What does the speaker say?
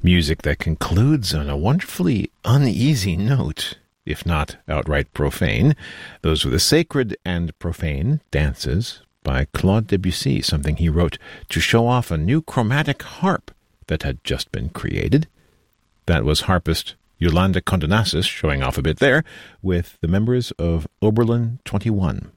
Music that concludes on a wonderfully uneasy note, if not outright profane. Those were the Sacred and Profane Dances by Claude Debussy, something he wrote to show off a new chromatic harp that had just been created. That was harpist Yolanda Condonasis showing off a bit there with the members of Oberlin 21.